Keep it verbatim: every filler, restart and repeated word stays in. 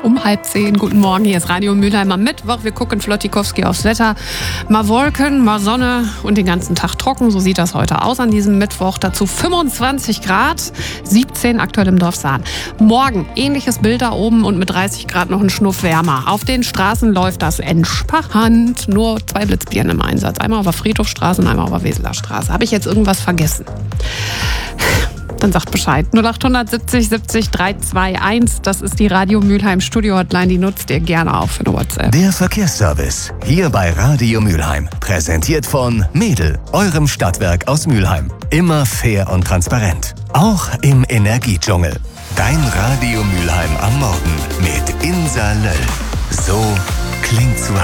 um halb zehn. Guten Morgen, hier ist Radio Mülheim am Mittwoch. Wir gucken Flottikowski aufs Wetter. Mal Wolken, mal Sonne und den ganzen Tag trocken. So sieht das heute aus an diesem Mittwoch. Dazu fünfundzwanzig Grad, siebzehn aktuell im Dorf Sahn. Morgen ähnliches Bild da oben und mit dreißig Grad noch ein Schnuff wärmer. Auf den Straßen läuft das entspannt. Nur zwei Blitzbirnen im Einsatz. Einmal auf der Friedhofstraße und einmal auf der Weseler Straße. Habe ich jetzt irgendwas vergessen? Dann sagt Bescheid. null acht siebzig siebzig drei zwei eins. Das ist die Radio Mülheim Studio Hotline. Die nutzt ihr gerne auch für eine WhatsApp. Der Verkehrsservice. Hier bei Radio Mülheim. Präsentiert von Mädel, eurem Stadtwerk aus Mülheim. Immer fair und transparent. Auch im Energiedschungel. Dein Radio Mülheim am Morgen mit Insa Löll. So klingt zu